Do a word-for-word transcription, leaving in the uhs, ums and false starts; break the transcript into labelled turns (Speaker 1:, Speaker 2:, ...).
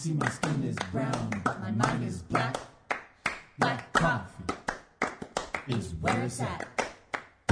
Speaker 1: see my skin is brown, but my mind is black. Black coffee is where it's at.